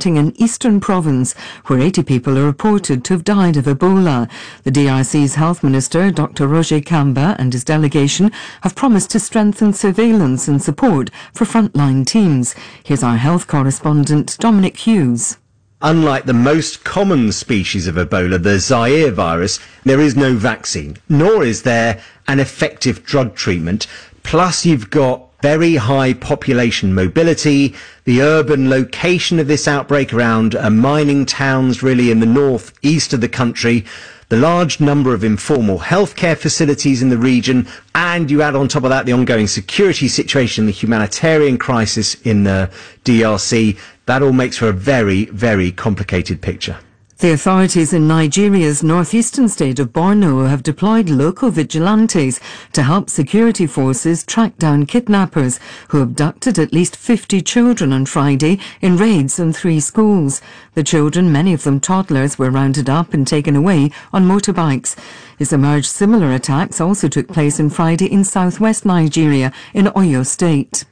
starting in eastern province, where 80 people are reported to have died of Ebola. The DRC's Health Minister, Dr. Roger Kamba, and his delegation have promised to strengthen surveillance and support for frontline teams. Here's our health correspondent, Dominic Hughes. Unlike the most common species of Ebola, the Zaire virus, there is no vaccine, nor is there an effective drug treatment. Plus, you've got very high population mobility, the urban location of this outbreak around mining towns really in the north-east of the country, the large number of informal healthcare facilities in the region, and you add on top of that the ongoing security situation, the humanitarian crisis in the DRC. That all makes for a very, very complicated picture. The authorities in Nigeria's northeastern state of Borno have deployed local vigilantes to help security forces track down kidnappers who abducted at least 50 children on Friday in raids on 3 schools. The children, many of them toddlers, were rounded up and taken away on motorbikes. It's emerged similar attacks also took place on Friday in southwest Nigeria in Oyo State.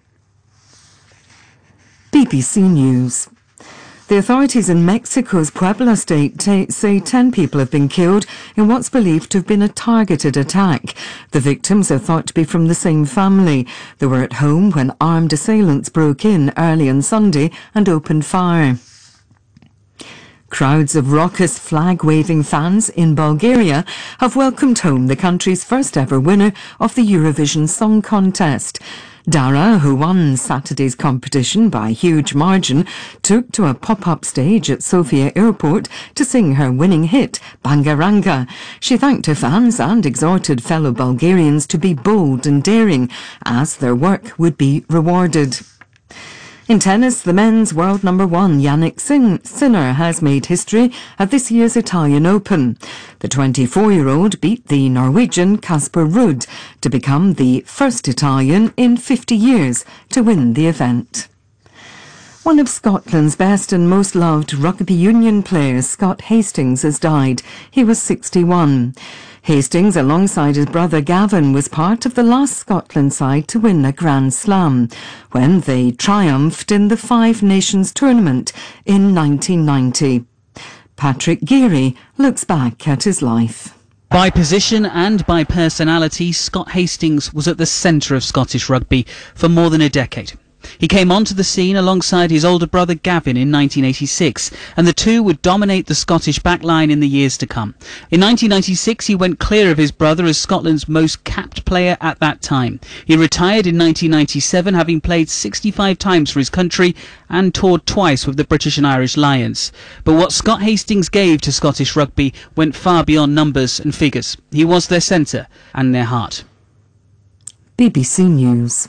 BBC News. The authorities in Mexico's Puebla state say 10 people have been killed in what's believed to have been a targeted attack. The victims are thought to be from the same family. They were at home when armed assailants broke in early on Sunday and opened fire. Crowds of raucous flag-waving fans in Bulgaria have welcomed home the country's first ever winner of the Eurovision Song Contest. Dara, who won Saturday's competition by a huge margin, took to a pop-up stage at Sofia Airport to sing her winning hit, Bangaranga. She thanked her fans and exhorted fellow Bulgarians to be bold and daring, as their work would be rewarded. In tennis, the men's world number 1, Jannik Sinner, has made history at this year's Italian Open. The 24-year-old beat the Norwegian Casper Ruud to become the first Italian in 50 years to win the event. One of Scotland's best and most loved rugby union players, Scott Hastings, has died. He was 61. Hastings, alongside his brother Gavin, was part of the last Scotland side to win a Grand Slam when they triumphed in the Five Nations tournament in 1990. Patrick Geary looks back at his life. By position and by personality, Scott Hastings was at the centre of Scottish rugby for more than a decade. He came onto the scene alongside his older brother Gavin in 1986, and the two would dominate the Scottish backline in the years to come. In 1996, he went clear of his brother as Scotland's most capped player at that time. He retired in 1997, having played 65 times for his country and toured twice with the British and Irish Lions. But what Scott Hastings gave to Scottish rugby went far beyond numbers and figures. He was their centre and their heart. BBC News.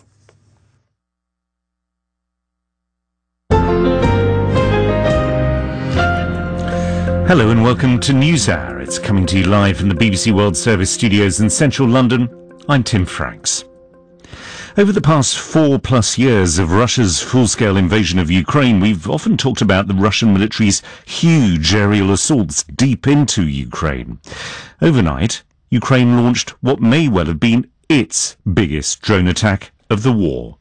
Hello and welcome to NewsHour. It's coming to you live from the BBC World Service studios in central London. I'm Tim Franks. Over the past 4+ years of Russia's full-scale invasion of Ukraine, we've often talked about the Russian military's huge aerial assaults deep into Ukraine. Overnight, Ukraine launched what may well have been its biggest drone attack of the war.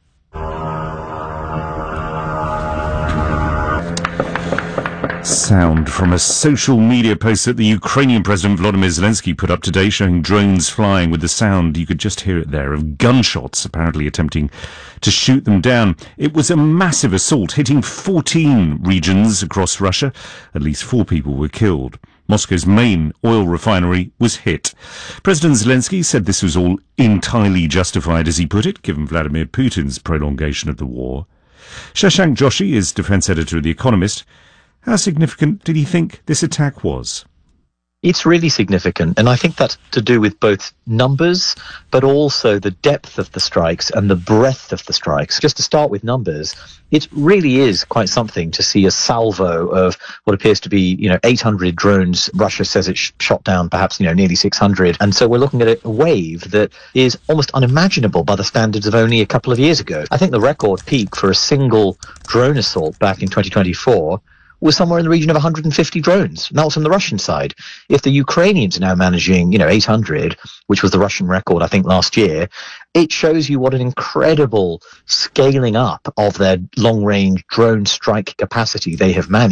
Sound from a social media post that the Ukrainian President Volodymyr Zelensky put up today, showing drones flying with the sound, you could just hear it there, of gunshots apparently attempting to shoot them down. It was a massive assault hitting 14 regions across Russia. At least 4 people were killed. Moscow's main oil refinery was hit. President Zelensky said this was all entirely justified, as he put it, given Vladimir Putin's prolongation of the war. Shashank Joshi is defense editor of The Economist. How significant did he think this attack was? It's really significant, and I think that's to do with both numbers, but also the depth of the strikes and the breadth of the strikes. Just to start with numbers, it really is quite something to see a salvo of what appears to be, 800 drones. Russia says it shot down perhaps, nearly 600. And so we're looking at a wave that is almost unimaginable by the standards of only a couple of years ago. I think the record peak for a single drone assault back in 2024 was somewhere in the region of 150 drones. And that was from the Russian side. If the Ukrainians are now managing, 800, which was the Russian record, I think, last year, it shows you what an incredible scaling up of their long-range drone strike capacity they have managed.